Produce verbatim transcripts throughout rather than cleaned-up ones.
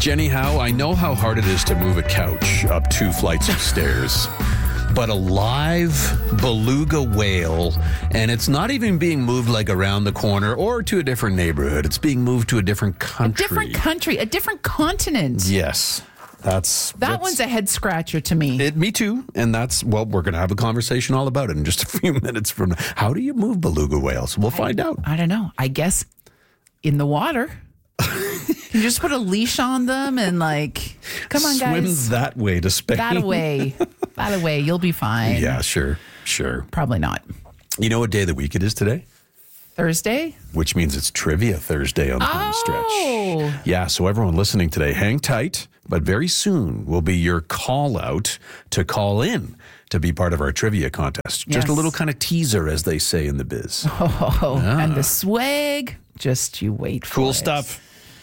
Jenny Howe, I know how hard it is to move a couch up two flights of stairs. But a live beluga whale, and it's not even being moved like around the corner or to a different neighborhood. It's being moved to a different country. A different country, a different continent. Yes. That's That that's, one's a head scratcher to me. It, me too. And that's, well, we're going to have a conversation all about it in just a few minutes from now. How do you move beluga whales? We'll find I, out. I don't know. I guess in the water. You just put a leash on them and like, come on, Swim guys. that way to Spain. That away. That away. You'll be fine. Yeah, sure. Sure. Probably not. You know what day of the week it is today? Thursday? Which means it's Trivia Thursday on the home Oh. stretch. Yeah, so everyone listening today, hang tight. But very soon will be your call out to call in to be part of our trivia contest. Just Yes. a little kind of teaser, as they say in the biz. Oh, and the swag. Just you wait for Cool it. stuff.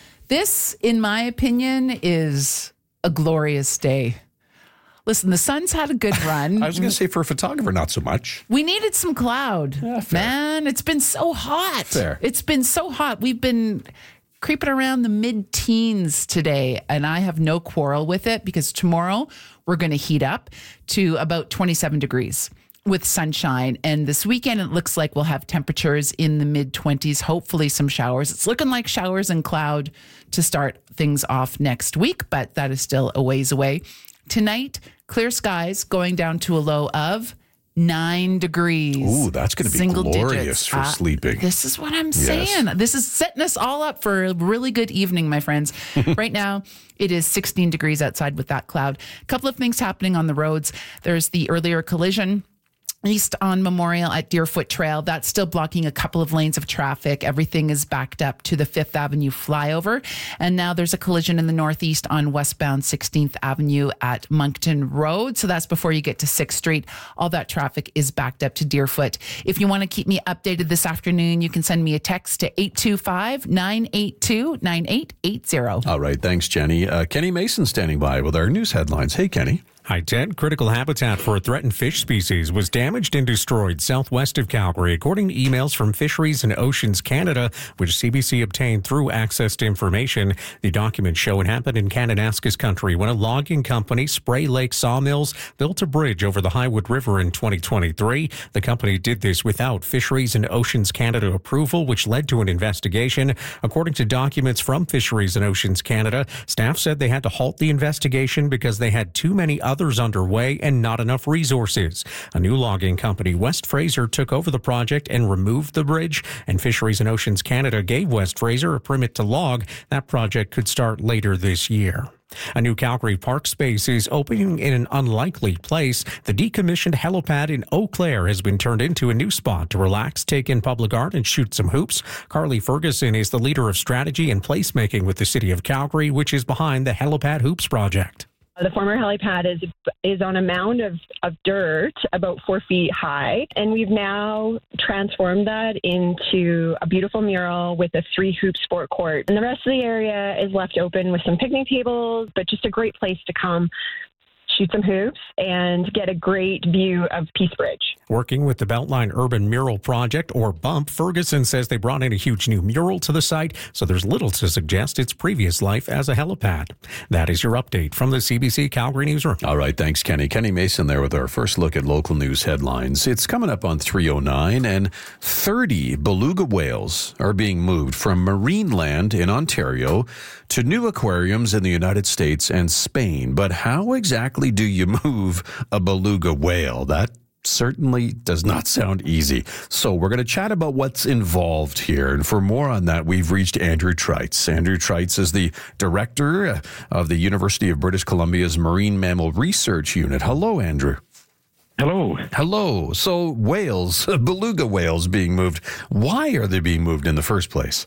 This, in my opinion, is a glorious day. Listen, the sun's had a good run. I was going to say for a photographer, not so much. We needed some cloud. Yeah, fair. Man, it's been so hot. Fair. It's been so hot. We've been creeping around the mid-teens today, and I have no quarrel with it because tomorrow we're going to heat up to about twenty-seven degrees with sunshine. And this weekend, it looks like we'll have temperatures in the mid-twenties, hopefully some showers. It's looking like showers and cloud to start things off next week, but that is still a ways away. Tonight, clear skies going down to a low of nine degrees. Ooh, that's going to be Single glorious digits. for Uh, sleeping. This is what I'm saying. This is setting us all up for a really good evening, my friends. Right now, it is sixteen degrees outside with that cloud. A couple of things happening on the roads. There's the earlier collision east on Memorial at Deerfoot Trail. That's still blocking a couple of lanes of traffic. Everything is backed up to the Fifth Avenue flyover. And now there's a collision in the northeast on westbound sixteenth Avenue at Moncton Road. So that's before you get to sixth Street. All that traffic is backed up to Deerfoot. If you want to keep me updated this afternoon, you can send me a text to eight two five, nine eight two, nine eight eight zero. All right. Thanks, Jenny. Uh, Kenny Mason standing by with our news headlines. Hey, Kenny. Hi, Ted. Critical habitat for a threatened fish species was damaged and destroyed southwest of Calgary, according to emails from Fisheries and Oceans Canada, which C B C obtained through access to information. The documents show it happened in Kananaskis country when a logging company, Spray Lake Sawmills, built a bridge over the Highwood River in twenty twenty-three. The company did this without Fisheries and Oceans Canada approval, which led to an investigation. According to documents from Fisheries and Oceans Canada, staff said they had to halt the investigation because they had too many other others underway and not enough resources. A new logging company, West Fraser, took over the project and removed the bridge, and Fisheries and Oceans Canada gave West Fraser a permit to log. That project could start later this year. A new Calgary park space is opening in an unlikely place. The decommissioned helipad in Eau Claire has been turned into a new spot to relax, take in public art, and shoot some hoops. Carly Ferguson is the leader of strategy and placemaking with the City of Calgary, which is behind the Helipad Hoops project. The former helipad is is on a mound of, of dirt about four feet high, and we've now transformed that into a beautiful mural with a three-hoop sport court. And the rest of the area is left open with some picnic tables, but just a great place to come shoot some hoops and get a great view of Peace Bridge. Working with the Beltline Urban Mural Project, or BUMP, Ferguson says they brought in a huge new mural to the site, so there's little to suggest its previous life as a helipad. That is your update from the C B C Calgary Newsroom. All right, thanks, Kenny. Kenny Mason there with our first look at local news headlines. It's coming up on three oh nine, and thirty beluga whales are being moved from marine land in Ontario to new aquariums in the United States and Spain. But how exactly do you move a beluga whale? That certainly does not sound easy. So we're going to chat about what's involved here. And for more on that, we've reached Andrew Trites. Andrew Trites is the director of the University of British Columbia's Marine Mammal Research Unit. Hello, Andrew. Hello. Hello. So whales, beluga whales being moved. Why are they being moved in the first place?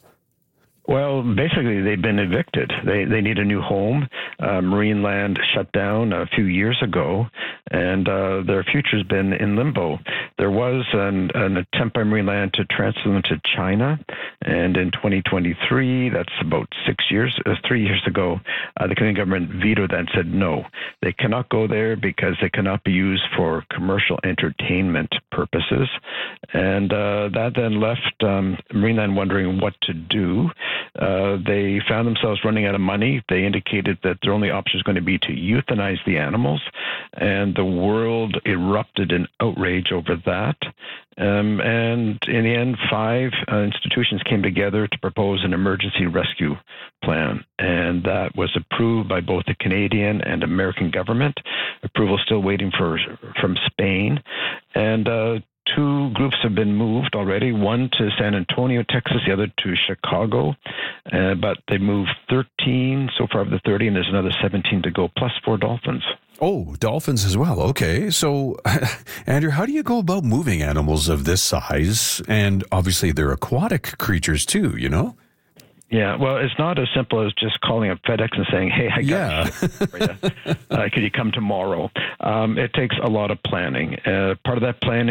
Well, basically, they've been evicted. They they need a new home. Uh, marine land shut down a few years ago, and uh, their future's been in limbo. There was an, an attempt by Marineland to transfer them to China, and in twenty twenty-three, that's about six years, uh, three years ago, uh, the Canadian government vetoed that and said no, they cannot go there because they cannot be used for commercial entertainment purposes, and uh, that then left um, Marineland wondering what to do. Uh, they found themselves running out of money. They indicated that their only option is going to be to euthanize the animals, and the world erupted in outrage over that. Um, and in the end, five uh, institutions came together to propose an emergency rescue plan, and that was approved by both the Canadian and American government. Approval still waiting for from Spain, and uh, two groups have been moved already, one to San Antonio, Texas, the other to Chicago, uh, but they moved thirteen so far of the thirty, and there's another seventeen to go, plus four dolphins. Oh, dolphins as well. Okay. So, Andrew, how do you go about moving animals of this size? And obviously they're aquatic creatures too, you know? Yeah, well, it's not as simple as just calling up FedEx and saying, hey, I got yeah. for you. Uh, could you come tomorrow? Um, it takes a lot of planning. Uh, part of that planning